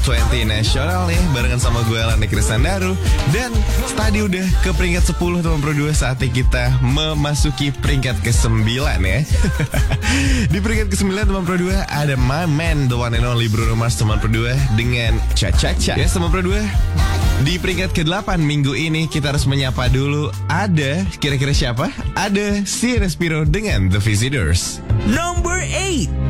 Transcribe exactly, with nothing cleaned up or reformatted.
dua puluh Nasional nih, barengan sama gue Lani Kristandaru. Dan tadi udah ke peringkat sepuluh teman Pro dua, saatnya kita memasuki peringkat kesembilan ya. Di peringkat kesembilan teman Pro dua ada my man, the one and only Bruno Mars teman Pro dua dengan Cha Cha Cha. Yes teman Pro dua, di peringkat kedelapan minggu ini kita harus menyapa dulu. Ada kira-kira siapa? Ada si Respiro dengan The Visitors. Number eight.